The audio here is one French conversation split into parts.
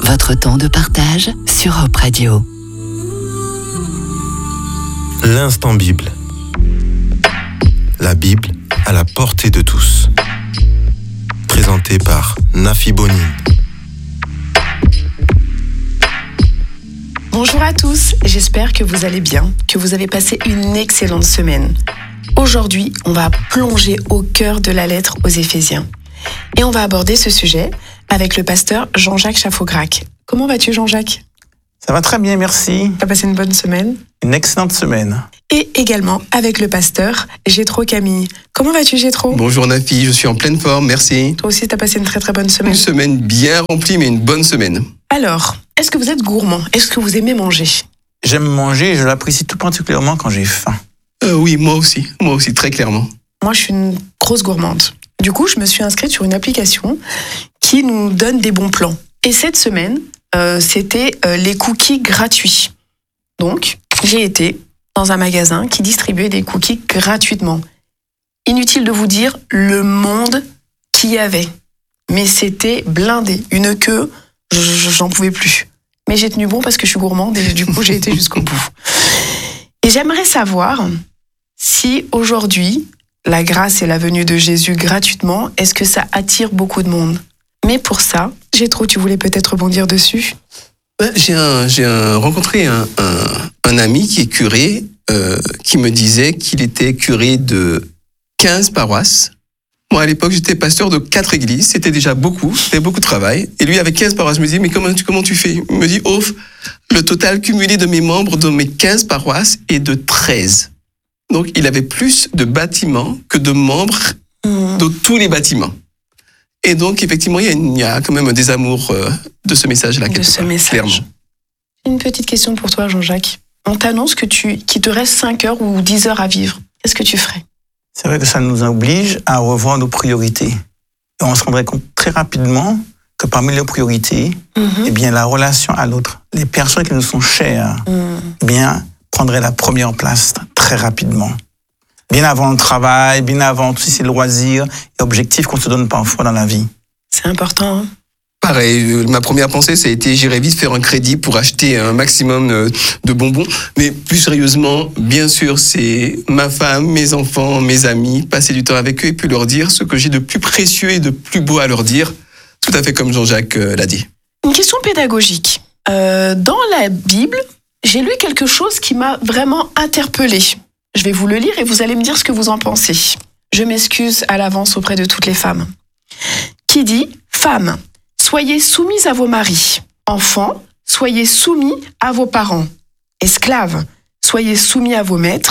votre temps de partage sur Hope Radio. L'instant Bible. La Bible à la portée de tous. Présenté par Nafi Bonine. Bonjour à tous, j'espère que vous allez bien, que vous avez passé une excellente semaine. Aujourd'hui, on va plonger au cœur de la lettre aux Éphésiens. Et on va aborder ce sujet avec le pasteur Jean-Jacques Chafaugrac. Comment vas-tu, Jean-Jacques ? Ça va très bien, merci. T'as passé une bonne semaine ? Une excellente semaine. Et également avec le pasteur Gétro Camille. Comment vas-tu, Gétro ? Bonjour Nafi, je suis en pleine forme, merci. Toi aussi, t'as passé une très très bonne semaine. Une semaine bien remplie, mais une bonne semaine. Alors, est-ce que vous êtes gourmand ? Est-ce que vous aimez manger ? J'aime manger et je l'apprécie tout particulièrement quand j'ai faim. Oui, moi aussi, très clairement. Moi, je suis une grosse gourmande. Du coup, je me suis inscrite sur une application qui nous donne des bons plans. Et cette semaine, c'était les cookies gratuits. Donc, j'ai été dans un magasin qui distribuait des cookies gratuitement. Inutile de vous dire le monde qu'il y avait. Mais c'était blindé. Une queue, j'en pouvais plus. Mais j'ai tenu bon parce que je suis gourmande et du coup, j'ai été jusqu'au bout. Et j'aimerais savoir si aujourd'hui, la grâce et la venue de Jésus gratuitement, est-ce que ça attire beaucoup de monde ? Mais pour ça, Gétro, tu voulais peut-être rebondir dessus ? J'ai rencontré un ami qui est curé, qui me disait qu'il était curé de 15 paroisses. Moi, à l'époque, j'étais pasteur de 4 églises. C'était déjà beaucoup. C'était beaucoup de travail. Et lui, avec 15 paroisses, me dit, mais comment tu fais ? Il me dit, le total cumulé de mes membres de mes 15 paroisses est de 13. Donc, il avait plus de bâtiments que de membres de tous les bâtiments. Et donc, effectivement, il y a quand même un désamour de ce message-là. De ce message. Clairement. Une petite question pour toi, Jean-Jacques. On t'annonce qu'il te reste 5 heures ou 10 heures à vivre. Qu'est-ce que tu ferais ? C'est vrai que ça nous oblige à revoir nos priorités. Et on se rendrait compte très rapidement que parmi les priorités, eh bien, la relation à l'autre, les personnes qui nous sont chères, eh bien, prendraient la première place très rapidement. Bien avant le travail, bien avant tous ces loisirs et objectifs qu'on se donne parfois dans la vie. C'est important, hein ? Pareil, ma première pensée, ça a été j'irai vite faire un crédit pour acheter un maximum de bonbons. Mais plus sérieusement, bien sûr, c'est ma femme, mes enfants, mes amis, passer du temps avec eux et puis leur dire ce que j'ai de plus précieux et de plus beau à leur dire. Tout à fait comme Jean-Jacques l'a dit. Une question pédagogique. Dans la Bible, j'ai lu quelque chose qui m'a vraiment interpellée. Je vais vous le lire et vous allez me dire ce que vous en pensez. Je m'excuse à l'avance auprès de toutes les femmes. Qui dit « Femmes, soyez soumises à vos maris. Enfants, soyez soumis à vos parents. Esclaves, soyez soumis à vos maîtres. »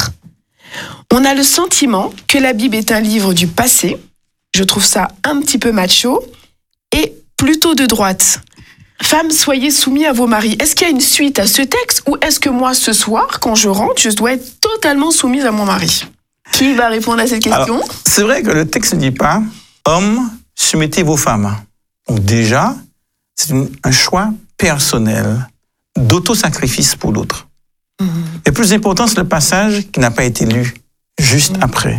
On a le sentiment que la Bible est un livre du passé. Je trouve ça un petit peu macho et plutôt de droite. Femmes, soyez soumis à vos maris. Est-ce qu'il y a une suite à ce texte ou est-ce que moi, ce soir, quand je rentre, je dois être totalement soumise à mon mari ? Qui va répondre à cette question ? Alors, c'est vrai que le texte ne dit pas « Hommes, soumettez vos femmes ». Donc déjà, c'est un choix personnel d'auto-sacrifice pour l'autre. Et plus important, c'est le passage qui n'a pas été lu juste après.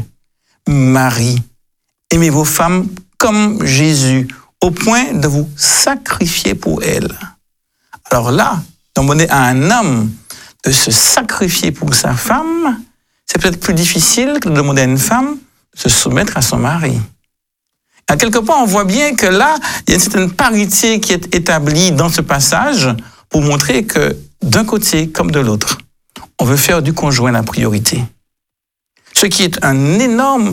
Marie, aimez vos femmes comme Jésus, au point de vous sacrifier pour elles. Alors là, demander à un homme de se sacrifier pour sa femme, c'est peut-être plus difficile que de demander à une femme de se soumettre à son mari. À quelque part, on voit bien que là, il y a une certaine parité qui est établie dans ce passage pour montrer que d'un côté comme de l'autre, on veut faire du conjoint la priorité. Ce qui est un énorme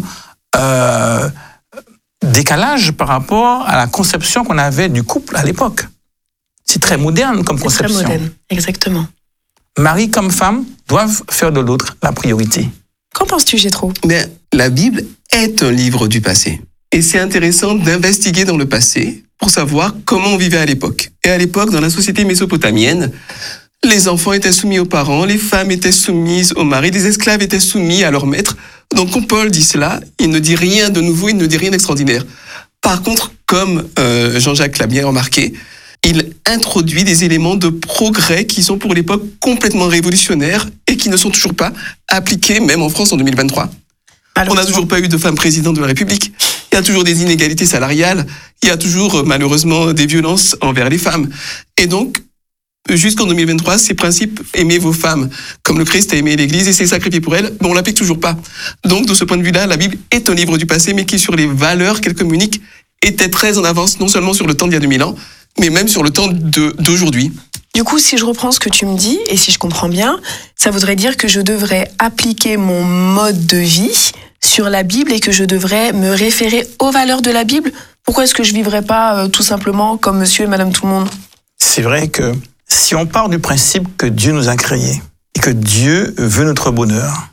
décalage par rapport à la conception qu'on avait du couple à l'époque. C'est très moderne comme conception. C'est très moderne, exactement. Mari comme femme doivent faire de l'autre la priorité. Qu'en penses-tu, Gétro ? Mais la Bible est un livre du passé. Et c'est intéressant d'investiguer dans le passé pour savoir comment on vivait à l'époque. Et à l'époque, dans la société mésopotamienne, les enfants étaient soumis aux parents, les femmes étaient soumises aux maris, les esclaves étaient soumis à leurs maîtres. Donc quand Paul dit cela, il ne dit rien de nouveau, il ne dit rien d'extraordinaire. Par contre, comme Jean-Jacques l'a bien remarqué, il introduit des éléments de progrès qui sont pour l'époque complètement révolutionnaires et qui ne sont toujours pas appliqués, même en France en 2023. On n'a toujours pas eu de femme présidente de la République. Il y a toujours des inégalités salariales. il y a toujours malheureusement des violences envers les femmes. Et donc, jusqu'en 2023, ces principes, aimez vos femmes comme le Christ a aimé l'Église et s'est sacrifié pour elle, on l'applique toujours pas. Donc, de ce point de vue-là, la Bible est un livre du passé, mais qui, sur les valeurs qu'elle communique, était très en avance, non seulement sur le temps d'il y a 2000 ans, mais même sur le temps d'aujourd'hui. Du coup, si je reprends ce que tu me dis, et si je comprends bien, ça voudrait dire que je devrais appliquer mon mode de vie sur la Bible et que je devrais me référer aux valeurs de la Bible. Pourquoi est-ce que je vivrais pas tout simplement comme monsieur et madame tout le monde? C'est vrai que si on part du principe que Dieu nous a créés et que Dieu veut notre bonheur,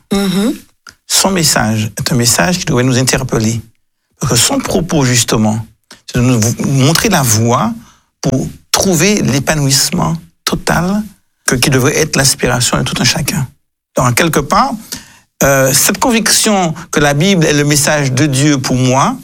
son message est un message qui devrait nous interpeller. Parce que son propos, justement, c'est de nous montrer la voie pour trouver l'épanouissement total qui devrait être l'aspiration de tout un chacun. Donc, quelque part, cette conviction que la Bible est le message de Dieu pour moi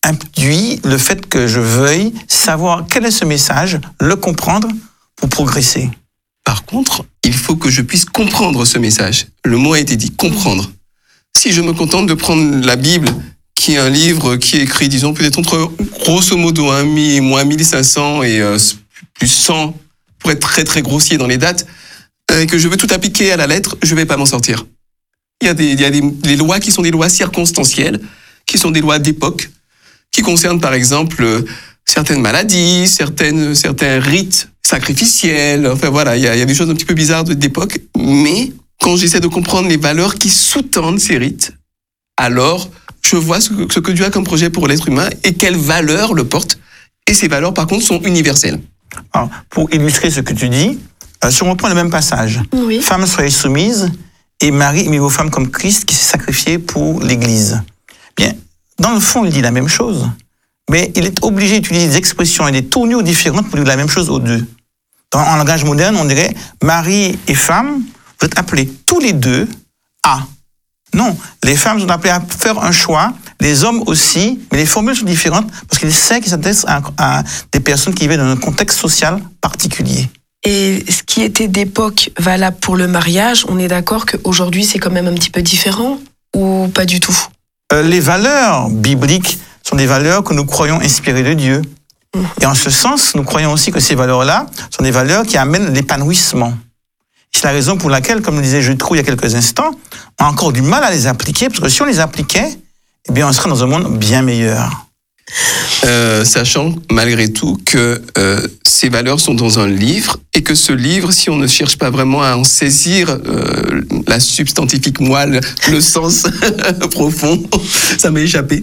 induit le fait que je veuille savoir quel est ce message, le comprendre pour progresser. Par contre, il faut que je puisse comprendre ce message. Le mot a été dit, comprendre. Si je me contente de prendre la Bible, qui est un livre qui est écrit, disons, peut-être entre, grosso modo, moins 1500 et plus 100, pour être très très grossier dans les dates, et que je veux tout appliquer à la lettre, je vais pas m'en sortir. Il y a des lois qui sont des lois circonstancielles, qui sont des lois d'époque, qui concernent par exemple certaines maladies, certains rites sacrificiels, enfin voilà, il y a des choses un petit peu bizarres d'époque, mais quand j'essaie de comprendre les valeurs qui sous-tendent ces rites, alors je vois ce que Dieu a comme projet pour l'être humain et quelles valeurs le portent, et ces valeurs par contre sont universelles. Alors, pour illustrer ce que tu dis, si on reprend le même passage, Oui. Femmes, soyez soumises, et Marie, aimez vos femmes comme Christ qui s'est sacrifié pour l'Église. Bien, dans le fond, il dit la même chose, mais il est obligé d'utiliser des expressions et des tournures différentes pour dire la même chose aux deux. En langage moderne, on dirait Marie et femme, vous êtes appelés tous les deux à. Non, les femmes sont appelées à faire un choix, les hommes aussi, mais les formules sont différentes parce qu'il sait qu'ils s'adressent à des personnes qui vivent dans un contexte social particulier. Et ce qui était d'époque valable pour le mariage, on est d'accord qu'aujourd'hui c'est quand même un petit peu différent ou pas du tout? Les valeurs bibliques sont des valeurs que nous croyons inspirées de Dieu. Et en ce sens, nous croyons aussi que ces valeurs-là sont des valeurs qui amènent l'épanouissement. C'est la raison pour laquelle, comme le disait Jutro il y a quelques instants, on a encore du mal à les appliquer, parce que si on les appliquait, eh bien, on serait dans un monde bien meilleur. Sachant malgré tout que ces valeurs sont dans un livre et que ce livre, si on ne cherche pas vraiment à en saisir la substantifique moelle, le sens profond, ça m'est échappé,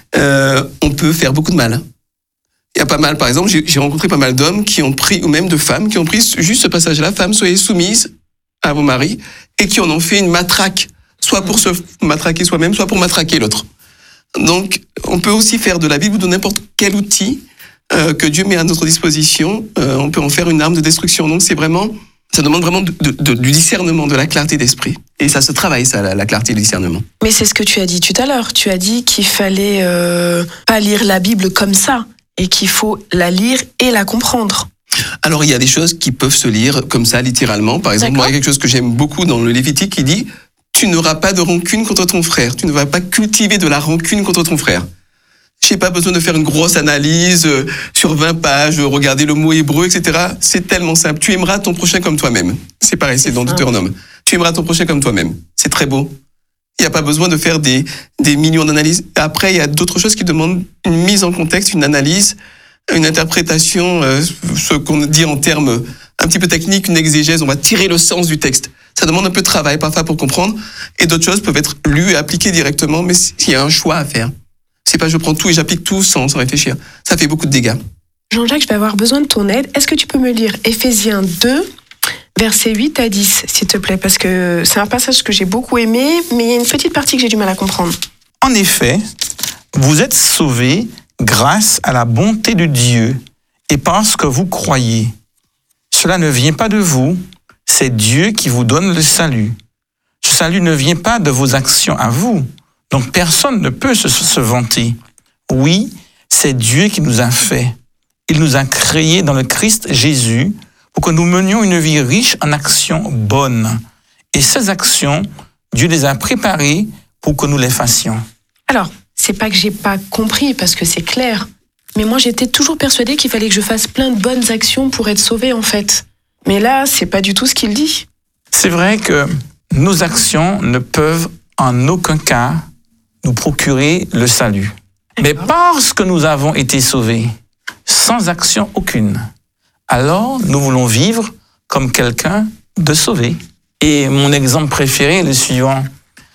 on peut faire beaucoup de mal. Il y a pas mal, par exemple, j'ai rencontré pas mal d'hommes qui ont pris, ou même de femmes, qui ont pris juste ce passage-là, femmes, soyez soumises à vos maris, et qui en ont fait une matraque, soit pour se matraquer soi-même, soit pour matraquer l'autre. Donc, on peut aussi faire de la Bible ou de n'importe quel outil que Dieu met à notre disposition, on peut en faire une arme de destruction. Donc, ça demande vraiment du discernement, de la clarté d'esprit. Et ça se travaille, ça, la clarté et le discernement. Mais c'est ce que tu as dit tout à l'heure. Tu as dit qu'il fallait pas lire la Bible comme ça, et qu'il faut la lire et la comprendre. Alors, il y a des choses qui peuvent se lire comme ça, littéralement. Par exemple, moi, il y a quelque chose que j'aime beaucoup dans le Lévitique qui dit « Tu n'auras pas de rancune contre ton frère. Tu ne vas pas cultiver de la rancune contre ton frère. » J'ai pas besoin de faire une grosse analyse sur 20 pages, regarder le mot hébreu, etc. C'est tellement simple. Tu aimeras ton prochain comme toi-même. C'est pareil, c'est dans Deutéronome. Tu aimeras ton prochain comme toi-même. C'est très beau. Il n'y a pas besoin de faire des millions d'analyses. Après, il y a d'autres choses qui demandent une mise en contexte, une analyse, une interprétation, ce qu'on dit en termes un petit peu techniques, une exégèse. On va tirer le sens du texte. Ça demande un peu de travail parfois pour comprendre. Et d'autres choses peuvent être lues et appliquées directement, mais il y a un choix à faire. C'est pas je prends tout et j'applique tout sans réfléchir. Ça fait beaucoup de dégâts. Jean-Jacques, je vais avoir besoin de ton aide. Est-ce que tu peux me lire Éphésiens 2, versets 8 à 10, s'il te plaît? Parce que c'est un passage que j'ai beaucoup aimé, mais il y a une petite partie que j'ai du mal à comprendre. En effet, vous êtes sauvés grâce à la bonté de Dieu et parce que vous croyez. Cela ne vient pas de vous, c'est Dieu qui vous donne le salut. Ce salut ne vient pas de vos actions à vous, donc personne ne peut se vanter. Oui, c'est Dieu qui nous a fait. Il nous a créés dans le Christ Jésus pour que nous menions une vie riche en actions bonnes. Et ces actions, Dieu les a préparées pour que nous les fassions. Alors, c'est pas que j'ai pas compris, parce que c'est clair. Mais moi, j'étais toujours persuadée qu'il fallait que je fasse plein de bonnes actions pour être sauvée, en fait. Mais là, c'est pas du tout ce qu'il dit. C'est vrai que nos actions ne peuvent en aucun cas nous procurer le salut. Mais parce que nous avons été sauvés, sans action aucune, alors nous voulons vivre comme quelqu'un de sauvé. Et mon exemple préféré est le suivant.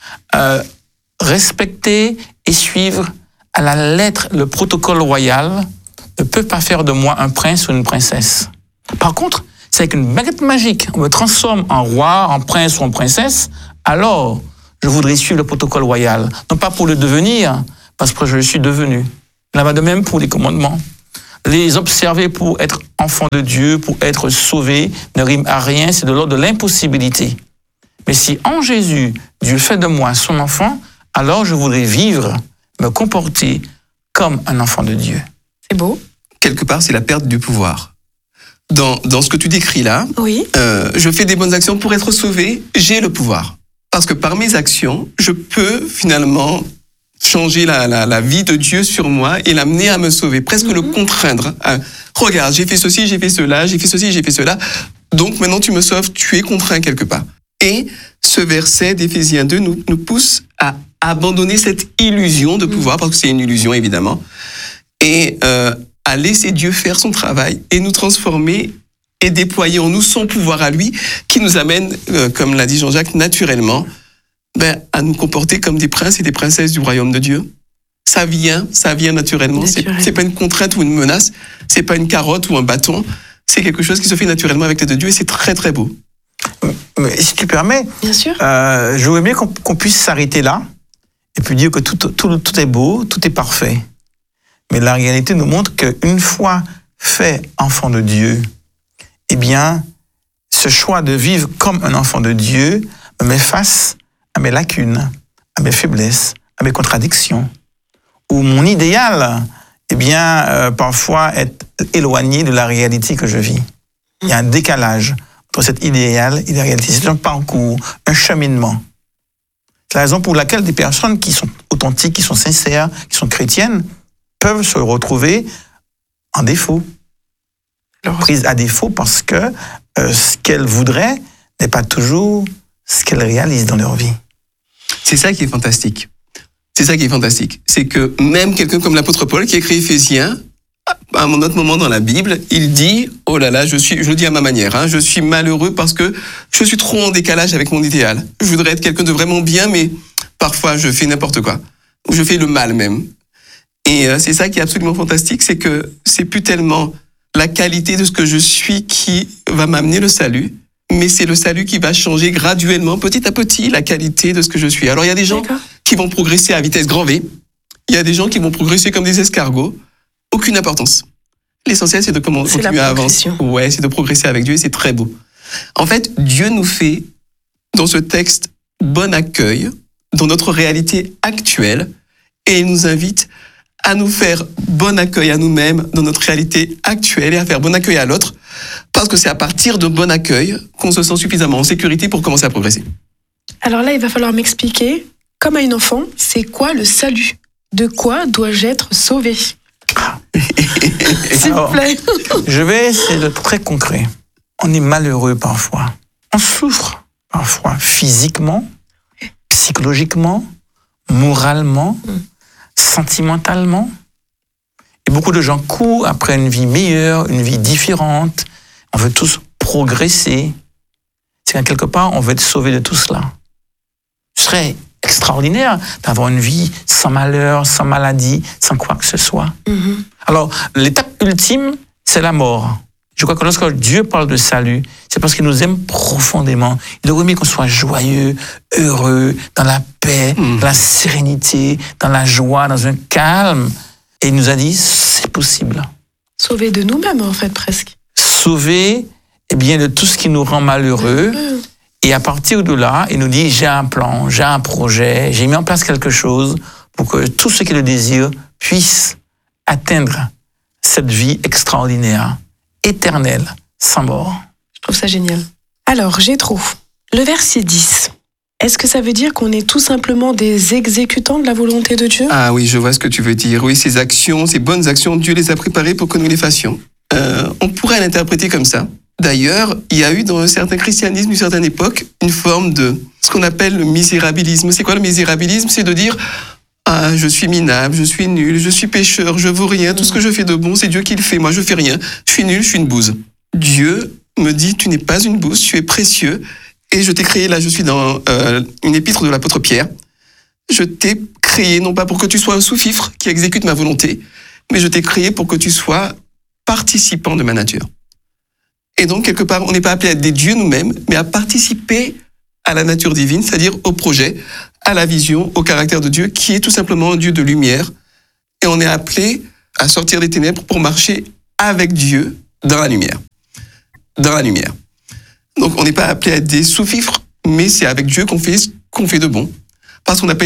Respecter et suivre à la lettre le protocole royal ne peut pas faire de moi un prince ou une princesse. Par contre, c'est avec une baguette magique, on me transforme en roi, en prince ou en princesse, alors je voudrais suivre le protocole royal. Non pas pour le devenir, parce que je le suis devenu. Il en va de même pour les commandements. Les observer pour être enfant de Dieu, pour être sauvé, ne rime à rien, c'est de l'ordre de l'impossibilité. Mais si en Jésus, Dieu fait de moi son enfant, alors je voudrais vivre, me comporter comme un enfant de Dieu. C'est beau. Quelque part, c'est la perte du pouvoir. Dans ce que tu décris là, Oui. Je fais des bonnes actions pour être sauvé, j'ai le pouvoir. Parce que par mes actions, je peux finalement changer la vie de Dieu sur moi et l'amener à me sauver, presque le contraindre. Regarde, j'ai fait ceci, j'ai fait cela, j'ai fait ceci, j'ai fait cela. Donc maintenant tu me sauves, tu es contraint quelque part. Et ce verset d'Éphésiens 2 nous pousse à abandonner cette illusion de pouvoir, parce que c'est une illusion évidemment, et à laisser Dieu faire son travail et nous transformer et déployer en nous son pouvoir à lui, qui nous amène, comme l'a dit Jean-Jacques, naturellement, à nous comporter comme des princes et des princesses du royaume de Dieu. Ça vient naturellement. C'est pas une contrainte ou une menace, c'est pas une carotte ou un bâton, c'est quelque chose qui se fait naturellement avec l'aide de Dieu et c'est très très beau. Mais si tu permets, Bien sûr. je voudrais bien qu'on puisse s'arrêter là et puis dire que tout est beau, tout est parfait. Mais la réalité nous montre qu'une fois fait enfant de Dieu, eh bien, ce choix de vivre comme un enfant de Dieu me met face à mes lacunes, à mes faiblesses, à mes contradictions, où mon idéal, eh bien, parfois est éloigné de la réalité que je vis. Il y a un décalage entre cet idéal et la réalité. C'est un parcours, un cheminement. C'est la raison pour laquelle des personnes qui sont authentiques, qui sont sincères, qui sont chrétiennes, peuvent se retrouver en défaut. Prises à défaut parce que ce qu'elles voudraient n'est pas toujours ce qu'elles réalisent dans leur vie. C'est ça qui est fantastique. C'est que même quelqu'un comme l'apôtre Paul qui écrit Éphésiens, à un autre moment dans la Bible, il dit, oh là là, je le dis à ma manière, je suis malheureux parce que je suis trop en décalage avec mon idéal. Je voudrais être quelqu'un de vraiment bien, mais parfois je fais n'importe quoi. Ou je fais le mal même. Et c'est ça qui est absolument fantastique, c'est que c'est plus tellement la qualité de ce que je suis qui va m'amener le salut, mais c'est le salut qui va changer graduellement, petit à petit, la qualité de ce que je suis. Alors il y a des gens qui vont progresser à vitesse grand V, il y a des gens qui vont progresser comme des escargots, aucune importance. L'essentiel, c'est de continuer à avancer. Ouais, c'est de progresser avec Dieu et c'est très beau. En fait, Dieu nous fait, dans ce texte, bon accueil dans notre réalité actuelle et il nous invite à nous faire bon accueil à nous-mêmes dans notre réalité actuelle et à faire bon accueil à l'autre, parce que c'est à partir de bon accueil qu'on se sent suffisamment en sécurité pour commencer à progresser. Alors là, il va falloir m'expliquer, comme à une enfant, c'est quoi le salut? De quoi dois-je être sauvé? S'il vous plaît. Je vais essayer d'être très concret. On est malheureux parfois. On souffre parfois physiquement, psychologiquement, moralement, sentimentalement. Et beaucoup de gens courent après une vie meilleure, une vie différente. On veut tous progresser. C'est qu'en quelque part, on veut être sauvé de tout cela. Ce serait extraordinaire d'avoir une vie sans malheur, sans maladie, sans quoi que ce soit. Alors, l'étape ultime, c'est la mort. Je crois que lorsque Dieu parle de salut, c'est parce qu'il nous aime profondément. Il aurait aimé qu'on soit joyeux, heureux, dans la paix, dans la sérénité, dans la joie, dans un calme. Et il nous a dit, c'est possible. Sauver de nous-mêmes, en fait, presque. Sauver, eh bien, de tout ce qui nous rend malheureux. Et à partir de là, il nous dit, j'ai un plan, j'ai un projet, j'ai mis en place quelque chose pour que tous ceux qui le désirent puissent atteindre cette vie extraordinaire, éternelle, sans mort. Je trouve ça génial. Alors, Jétro, le verset 10. Est-ce que ça veut dire qu'on est tout simplement des exécutants de la volonté de Dieu? Ah oui, je vois ce que tu veux dire. Oui, ces actions, ces bonnes actions, Dieu les a préparées pour que nous les fassions. On pourrait l'interpréter comme ça. D'ailleurs, il y a eu dans un certain christianisme, d'une certaine époque, une forme de ce qu'on appelle le misérabilisme. C'est quoi le misérabilisme? C'est de dire « Ah, je suis minable, je suis nul, je suis pécheur, je vaux rien, tout ce que je fais de bon, c'est Dieu qui le fait, moi je fais rien, je suis nul, je suis une bouse. » Dieu me dit « Tu n'es pas une bouse, tu es précieux, et je t'ai créé, là je suis dans une épître de l'apôtre Pierre, je t'ai créé non pas pour que tu sois un sous-fifre qui exécute ma volonté, mais je t'ai créé pour que tu sois participant de ma nature. » Et donc, quelque part, on n'est pas appelé à être des dieux nous-mêmes, mais à participer à la nature divine, c'est-à-dire au projet, à la vision, au caractère de Dieu, qui est tout simplement un Dieu de lumière. Et on est appelé à sortir des ténèbres pour marcher avec Dieu dans la lumière. Dans la lumière. Donc, on n'est pas appelé à être des sous-fifres, mais c'est avec Dieu qu'on fait de bon. Parce qu'on n'a pas